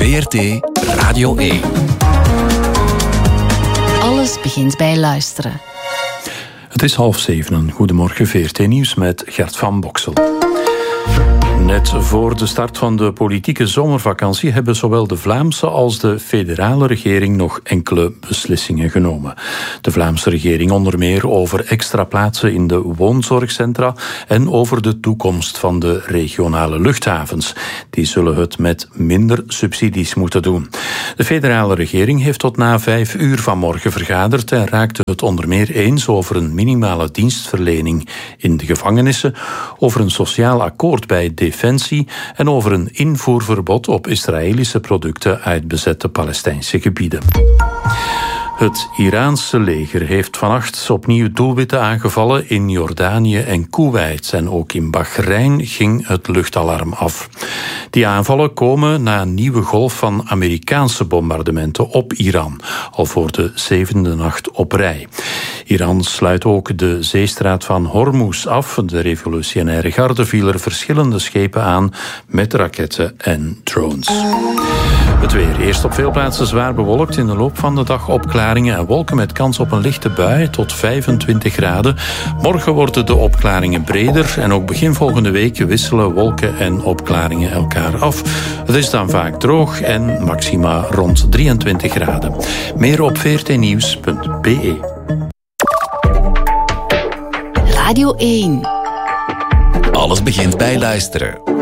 VRT Radio 1. Alles begint bij luisteren. Het is 6:30. Goedemorgen, VRT Nieuws met Gert van Boksel. Net voor de start van de politieke zomervakantie hebben zowel de Vlaamse als de federale regering nog enkele beslissingen genomen. De Vlaamse regering onder meer over extra plaatsen in de woonzorgcentra en over de toekomst van de regionale luchthavens. Die zullen het met minder subsidies moeten doen. De federale regering heeft tot na 5 uur vanmorgen vergaderd en raakte het onder meer eens over een minimale dienstverlening in de gevangenissen, over een sociaal akkoord bij Defensie en over een invoerverbod op Israëlische producten uit bezette Palestijnse gebieden. Het Iraanse leger heeft vannacht opnieuw doelwitten aangevallen in Jordanië en Koeweit. En ook in Bahrein ging het luchtalarm af. Die aanvallen komen na een nieuwe golf van Amerikaanse bombardementen op Iran, al voor de 7e nacht op rij. Iran sluit ook de zeestraat van Hormuz af. De revolutionaire garde viel er verschillende schepen aan met raketten en drones. Het weer. Eerst op veel plaatsen zwaar bewolkt. In de loop van de dag opklaringen en wolken met kans op een lichte bui tot 25 graden. Morgen worden de opklaringen breder en ook begin volgende week wisselen wolken en opklaringen elkaar af. Het is dan vaak droog en maxima rond 23 graden. Meer op vrtnieuws.be. Radio 1. Alles begint bij luisteren.